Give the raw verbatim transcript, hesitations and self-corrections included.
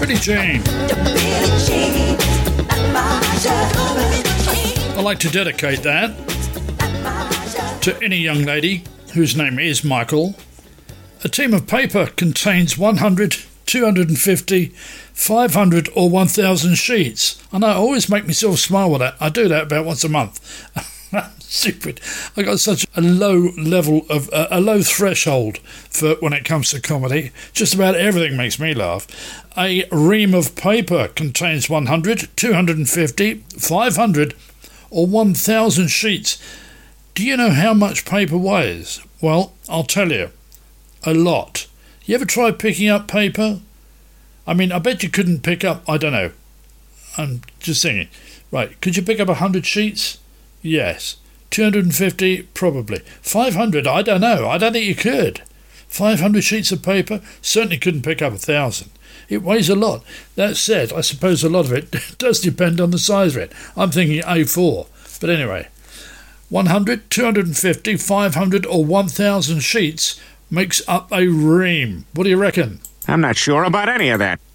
Billie Jean. I'd like to dedicate that to any young lady whose name is Michael. A team of paper contains one hundred, two hundred fifty, five hundred or one thousand sheets. I know, I always make myself smile with that. I do that about once a month. Stupid. I got such a low level of uh, a low threshold for when it comes to comedy. Just about everything makes me laugh. A ream of paper contains one hundred, two hundred fifty, five hundred or one thousand sheets. Do you know how much paper weighs? Well, I'll tell you. A lot. You ever try picking up paper? I mean, I bet you couldn't pick up, I don't know. I'm just thinking. Right, could you pick up one hundred sheets? Yes. two hundred fifty? Probably. five hundred? I don't know. I don't think you could. five hundred sheets of paper? Certainly couldn't pick up a thousand. It weighs a lot. That said, I suppose a lot of it does depend on the size of it. I'm thinking A four. But anyway, one hundred, two hundred fifty, five hundred or one thousand sheets makes up a ream. What do you reckon? I'm not sure about any of that.